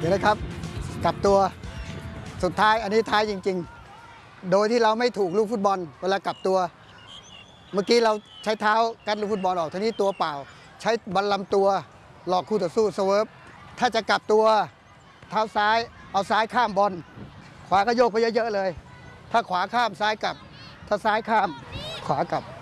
ห็นไหมครับกลับตัวสุดท้ายอันนี้ท้ายจริงๆโดยที่เราไม่ถูกลูกฟุตบอลเวลากลับตัวเมื่อกี้เราใช้เท้ากันลูกฟุตบอลออกทีนี้ตัวเปล่าใช้บอลลำตัวหลอกคู่ต่อสู้สเวิร์ฟถ้าจะกลับตัวเท้าซ้ายเอาซ้ายข้ามบอลขวาก็โยกไปเยอะๆเลยถ้าขวาข้ามซ้ายกลับถ้าซ้ายข้ามขวากลับ